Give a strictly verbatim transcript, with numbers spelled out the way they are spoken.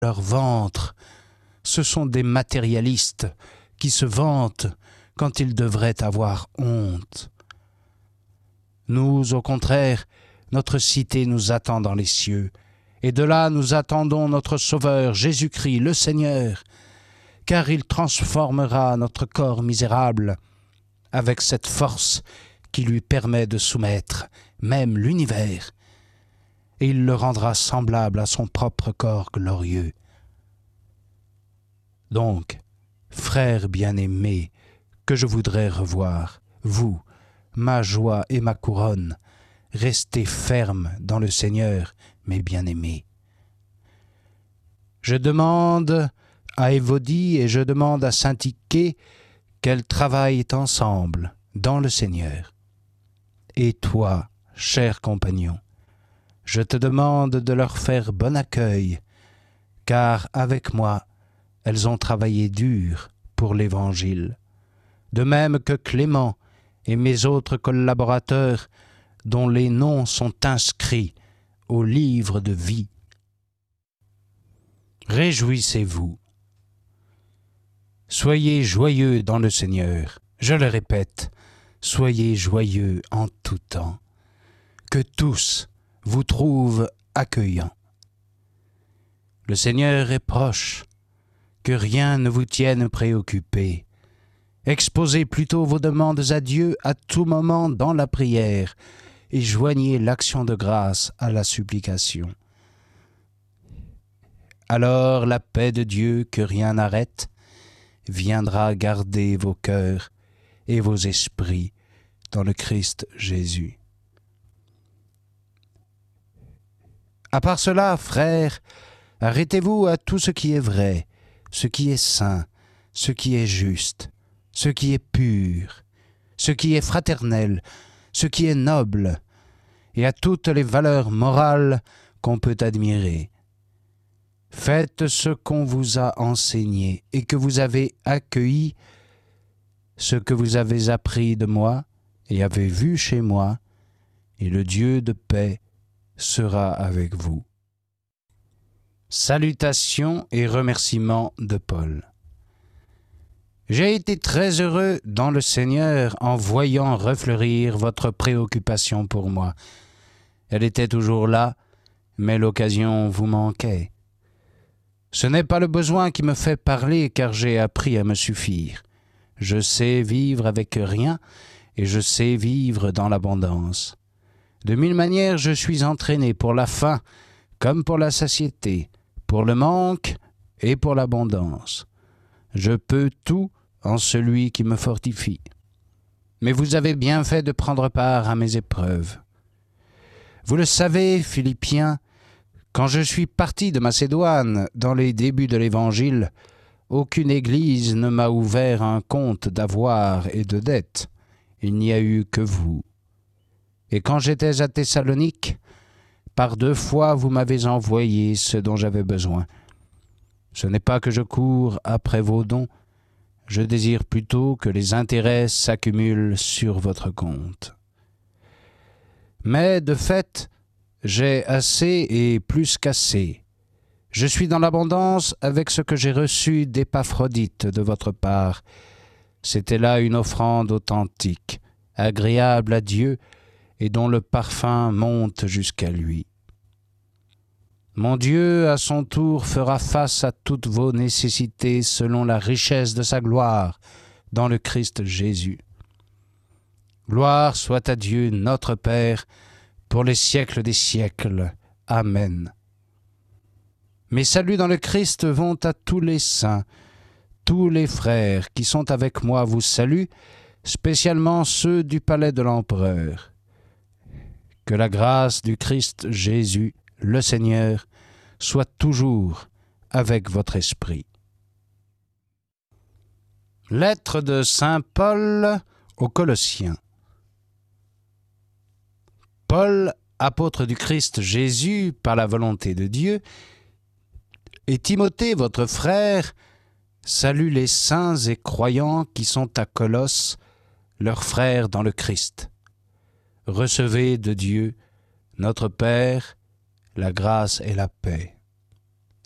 leur ventre. Ce sont des matérialistes qui se vantent quand ils devraient avoir honte. Nous, au contraire, notre cité nous attend dans les cieux, et de là nous attendons notre Sauveur, Jésus-Christ, le Seigneur, car il transformera notre corps misérable avec cette force qui lui permet de soumettre même l'univers, et il le rendra semblable à son propre corps glorieux. Donc, frères bien-aimés, que je voudrais revoir, vous, ma joie et ma couronne, restez fermes dans le Seigneur, mes bien-aimés. Je demande à Évodie et je demande à Syntyché qu'elles travaillent ensemble dans le Seigneur. Et toi, cher compagnon, je te demande de leur faire bon accueil, car avec moi, elles ont travaillé dur pour l'Évangile, de même que Clément et mes autres collaborateurs dont les noms sont inscrits au livre de vie. Réjouissez-vous. Soyez joyeux dans le Seigneur. Je le répète, soyez joyeux en tout temps. Que tous vous trouvent accueillants. Le Seigneur est proche. Que rien ne vous tienne préoccupé. Exposez plutôt vos demandes à Dieu à tout moment dans la prière et joignez l'action de grâce à la supplication. Alors la paix de Dieu que rien n'arrête viendra garder vos cœurs et vos esprits dans le Christ Jésus. À part cela, frères, arrêtez-vous à tout ce qui est vrai, ce qui est saint, ce qui est juste, ce qui est pur, ce qui est fraternel, ce qui est noble, et à toutes les valeurs morales qu'on peut admirer. Faites ce qu'on vous a enseigné et que vous avez accueilli, ce que vous avez appris de moi et avez vu chez moi, et le Dieu de paix sera avec vous. Salutations et remerciements de Paul. J'ai été très heureux dans le Seigneur en voyant refleurir votre préoccupation pour moi. Elle était toujours là, mais l'occasion vous manquait. Ce n'est pas le besoin qui me fait parler, car j'ai appris à me suffire. Je sais vivre avec rien, et je sais vivre dans l'abondance. De mille manières, je suis entraîné pour la faim, comme pour la satiété, pour le manque et pour l'abondance. Je peux tout en celui qui me fortifie. Mais vous avez bien fait de prendre part à mes épreuves. Vous le savez, Philippiens, quand je suis parti de Macédoine, dans les débuts de l'Évangile, aucune église ne m'a ouvert un compte d'avoir et de dettes. Il n'y a eu que vous. Et quand j'étais à Thessalonique, par deux fois vous m'avez envoyé ce dont j'avais besoin. Ce n'est pas que je cours après vos dons, je désire plutôt que les intérêts s'accumulent sur votre compte. Mais de fait, j'ai assez et plus qu'assez. Je suis dans l'abondance avec ce que j'ai reçu d'Épaphrodite de votre part. C'était là une offrande authentique, agréable à Dieu, et dont le parfum monte jusqu'à lui. Mon Dieu, à son tour, fera face à toutes vos nécessités selon la richesse de sa gloire dans le Christ Jésus. Gloire soit à Dieu, notre Père, pour les siècles des siècles. Amen. Mes saluts dans le Christ vont à tous les saints. Tous les frères qui sont avec moi vous saluent, spécialement ceux du palais de l'empereur. Que la grâce du Christ Jésus, le Seigneur, soit toujours avec votre esprit. Lettre de saint Paul aux Colossiens. Paul, apôtre du Christ Jésus par la volonté de Dieu, et Timothée, votre frère, salue les saints et croyants qui sont à Colosse, leurs frères dans le Christ. Recevez de Dieu, notre Père, la grâce et la paix.